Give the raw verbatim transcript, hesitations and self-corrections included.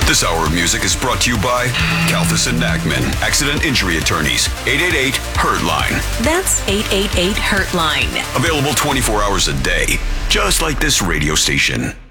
This hour of music is brought to you by Kalfas and Nachman, Accident Injury Attorneys, eight eight eight, HURT-LINE. That's eight eight eight, HURT-LINE. Available twenty-four hours a day, just like this radio station.